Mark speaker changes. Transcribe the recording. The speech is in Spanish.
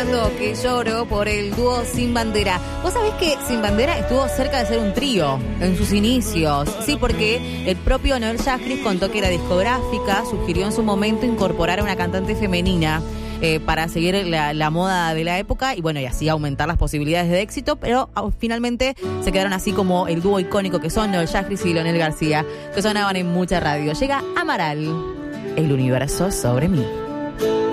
Speaker 1: escuchando Que Lloro por el dúo Sin Bandera. Vos sabés que Sin Bandera estuvo cerca de ser un trío en sus inicios. Sí, porque el propio Noel Yajris contó que la discográfica sugirió en su momento incorporar a una cantante femenina para seguir la moda de la época y bueno, y así aumentar las posibilidades de éxito, pero finalmente se quedaron así como el dúo icónico que son Noel Yajris y Leonel García, que sonaban en mucha radio. Llega Amaral, El universo sobre mí.